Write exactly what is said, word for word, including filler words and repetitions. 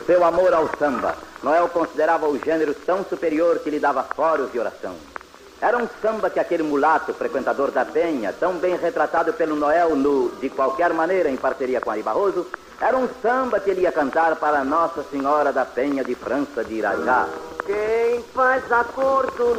seu amor ao samba, Noel considerava o gênero tão superior que lhe dava foros de oração. Era um samba que aquele mulato, frequentador da Penha, tão bem retratado pelo Noel no De Qualquer Maneira, em parceria com Ari Barroso, era um samba que ele ia cantar para Nossa Senhora da Penha de França de Irajá. Quem faz acordo